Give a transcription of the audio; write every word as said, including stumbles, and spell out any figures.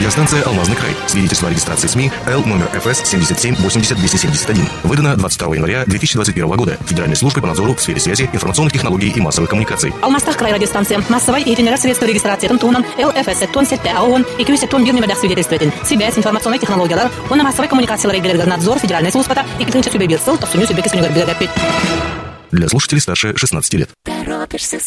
Радиостанция «Алмазный край». Свидетельство о регистрации СМИ Л номер эф эс семьдесят семь восемьдесят двести семьдесят один. Выдано двадцать второго января две тысячи двадцать первого года Федеральной службой по надзору в сфере связи, информационных технологий и массовых коммуникаций. Алмазтах край радиостанция. Массовой и средства регистрации тунтуном Л эф эс тон сетте аон и кюсе тон бирни медах свидетельствует. Связь, информационные технологии, он на массовой коммуникации регулярный надзор Федеральной службы и китынча сюбебир ссыл, то в суню сюбеки суню горбига. Для слушателей старше шестнадцати лет. Торопишься